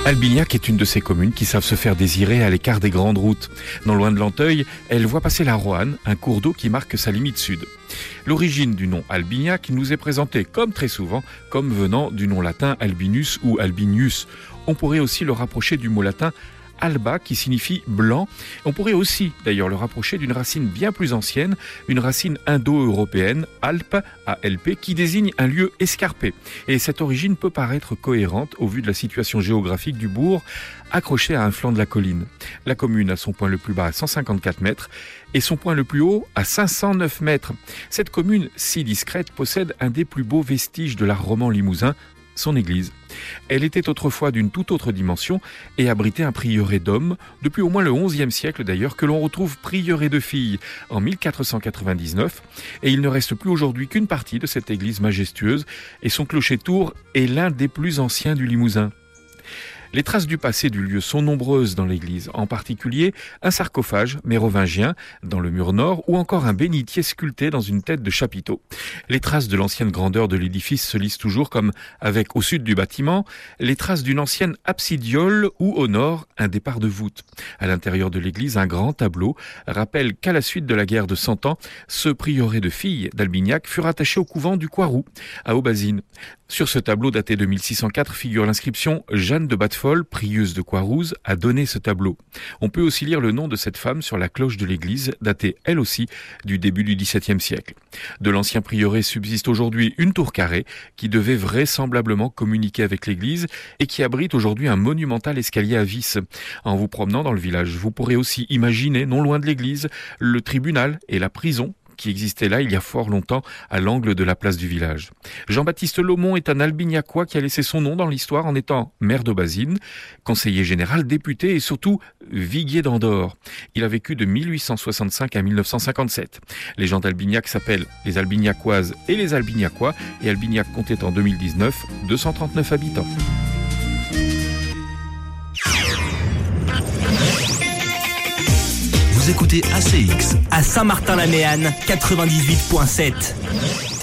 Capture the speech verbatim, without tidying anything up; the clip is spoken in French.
Albignac est une de ces communes qui savent se faire désirer à l'écart des grandes routes. Non loin de Lanteuil, elle voit passer la Roanne, un cours d'eau qui marque sa limite sud. L'origine du nom Albignac nous est présentée, comme très souvent, comme venant du nom latin Albinus ou Albinius. On pourrait aussi le rapprocher du mot latin alba qui signifie blanc. On pourrait aussi d'ailleurs le rapprocher d'une racine bien plus ancienne, une racine indo-européenne, Alpe, A L P, qui désigne un lieu escarpé. Et cette origine peut paraître cohérente au vu de la situation géographique du bourg, accroché à un flanc de la colline. La commune a son point le plus bas à cent cinquante-quatre mètres et son point le plus haut à cinq cent neuf mètres. Cette commune si discrète possède un des plus beaux vestiges de l'art roman limousin, son église. Elle était autrefois d'une toute autre dimension et abritait un prieuré d'hommes, depuis au moins le onzième siècle d'ailleurs, que l'on retrouve prieuré de filles en mille quatre cent quatre-vingt-dix-neuf, et il ne reste plus aujourd'hui qu'une partie de cette église majestueuse, et son clocher-tour est l'un des plus anciens du Limousin. Les traces du passé du lieu sont nombreuses dans l'église, en particulier un sarcophage mérovingien dans le mur nord ou encore un bénitier sculpté dans une tête de chapiteau. Les traces de l'ancienne grandeur de l'édifice se lisent toujours comme, avec au sud du bâtiment, les traces d'une ancienne absidiole ou au nord, un départ de voûte. À l'intérieur de l'église, un grand tableau rappelle qu'à la suite de la guerre de Cent Ans, ce prieuré de filles d'Albignac fut rattaché au couvent du Coiroux, à Aubazine. Sur ce tableau daté de mille six cent quatre figure l'inscription « Jeanne de Battefolle, prieuse de Coirouze, a donné ce tableau ». On peut aussi lire le nom de cette femme sur la cloche de l'église, datée elle aussi du début du dix-septième siècle. De l'ancien prieuré subsiste aujourd'hui une tour carrée qui devait vraisemblablement communiquer avec l'église et qui abrite aujourd'hui un monumental escalier à vis. En vous promenant dans le village, vous pourrez aussi imaginer, non loin de l'église, le tribunal et la prison qui existait là il y a fort longtemps à l'angle de la place du village. Jean-Baptiste Laumont est un Albignacois qui a laissé son nom dans l'histoire en étant maire d'Aubazine, conseiller général, député et surtout viguier d'Andorre. Il a vécu de mille huit cent soixante-cinq à mille neuf cent cinquante-sept. Les gens d'Albignac s'appellent les Albignacoises et les Albignacois et Albignac comptait en deux mille dix-neuf deux cent trente-neuf habitants. Vous écoutez A C X à Saint-Martin-la-Méanne quatre-vingt-dix-huit virgule sept.